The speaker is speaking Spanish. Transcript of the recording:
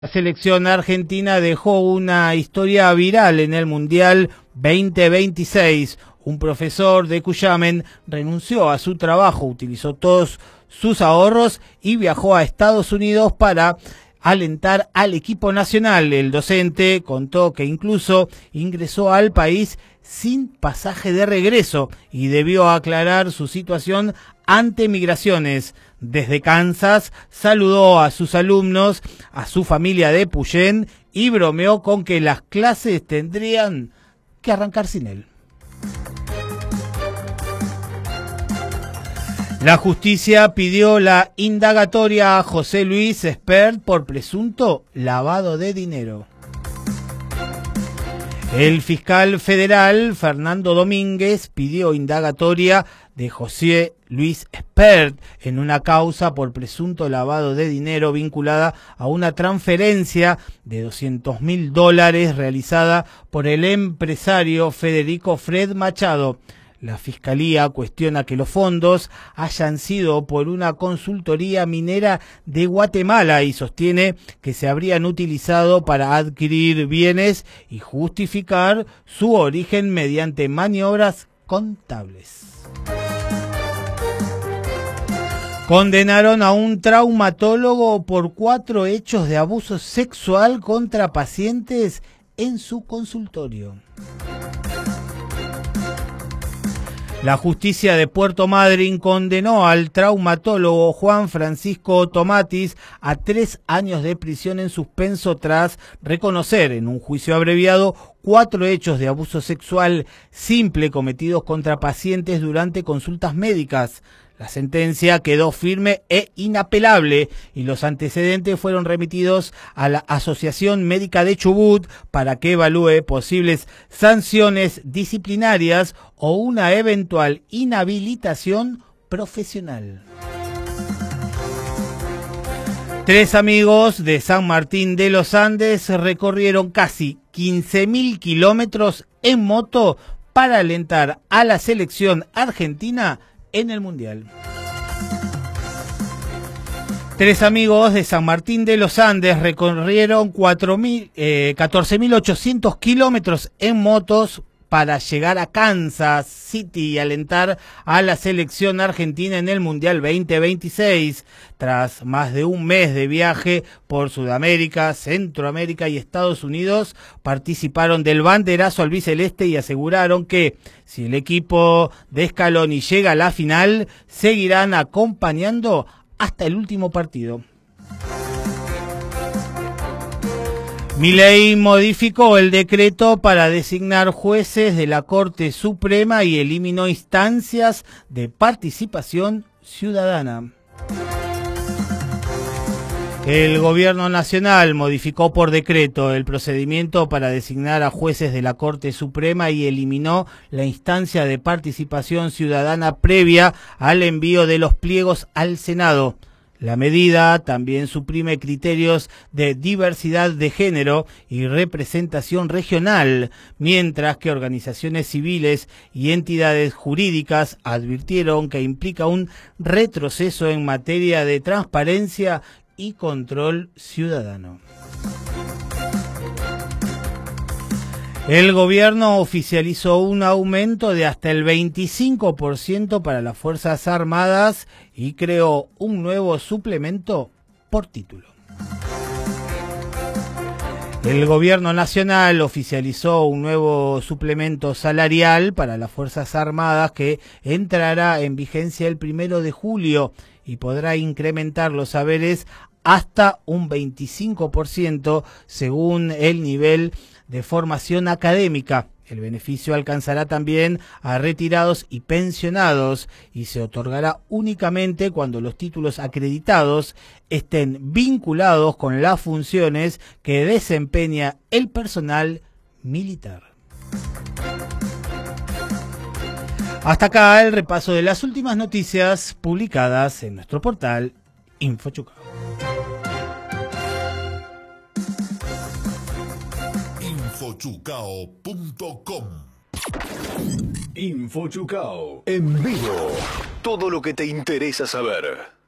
La selección argentina dejó una historia viral en el Mundial 2026. Un profesor de Cuyamen renunció a su trabajo, utilizó todos sus ahorros y viajó a Estados Unidos para alentar al equipo nacional. El docente contó que incluso ingresó al país sin pasaje de regreso y debió aclarar su situación ante Migraciones. Desde Kansas saludó a sus alumnos, a su familia de Puyén y bromeó con que las clases tendrían que arrancar sin él. La justicia pidió la indagatoria a José Luis Espert por presunto lavado de dinero. El fiscal federal Fernando Domínguez pidió indagatoria de José Luis Espert en una causa por presunto lavado de dinero vinculada a una transferencia de $200.000 realizada por el empresario Federico Fred Machado. La Fiscalía cuestiona que los fondos hayan sido por una consultoría minera de Guatemala y sostiene que se habrían utilizado para adquirir bienes y justificar su origen mediante maniobras contables. Condenaron a un traumatólogo por 4 hechos de abuso sexual contra pacientes en su consultorio. La justicia de Puerto Madryn condenó al traumatólogo Juan Francisco Tomatis a 3 años de prisión en suspenso tras reconocer en un juicio abreviado 4 hechos de abuso sexual simple cometidos contra pacientes durante consultas médicas. La sentencia quedó firme e inapelable y los antecedentes fueron remitidos a la Asociación Médica de Chubut para que evalúe posibles sanciones disciplinarias o una eventual inhabilitación profesional. 3 amigos de San Martín de los Andes recorrieron casi 15.000 kilómetros en moto para alentar a la selección argentina en el Mundial. 3 amigos de San Martín de los Andes recorrieron 14.800 kilómetros en motos para llegar a Kansas City y alentar a la selección argentina en el Mundial 2026. Tras más de un mes de viaje por Sudamérica, Centroamérica y Estados Unidos, participaron del banderazo albiceleste y aseguraron que si el equipo de Scaloni llega a la final, seguirán acompañando hasta el último partido. Milei modificó el decreto para designar jueces de la Corte Suprema y eliminó instancias de participación ciudadana. El gobierno nacional modificó por decreto el procedimiento para designar a jueces de la Corte Suprema y eliminó la instancia de participación ciudadana previa al envío de los pliegos al Senado. La medida también suprime criterios de diversidad de género y representación regional, mientras que organizaciones civiles y entidades jurídicas advirtieron que implica un retroceso en materia de transparencia y control ciudadano. El gobierno oficializó un aumento de hasta el 25% para las Fuerzas Armadas y creó un nuevo suplemento por título. El gobierno nacional oficializó un nuevo suplemento salarial para las Fuerzas Armadas que entrará en vigencia el 1 de julio y podrá incrementar los saberes hasta un 25% según el nivel de formación académica. El beneficio alcanzará también a retirados y pensionados y se otorgará únicamente cuando los títulos acreditados estén vinculados con las funciones que desempeña el personal militar. Hasta acá el repaso de las últimas noticias publicadas en nuestro portal InfoChucao. Infochucao.com. Infochucao en vivo. Todo lo que te interesa saber.